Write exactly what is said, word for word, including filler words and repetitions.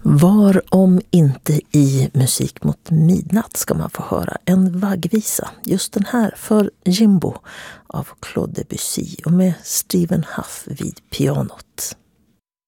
Var om inte i Musik mot midnatt ska man få höra en vaggvisa. Just den här för Jimbo av Claude Debussy och med Stephen Huff vid pianot.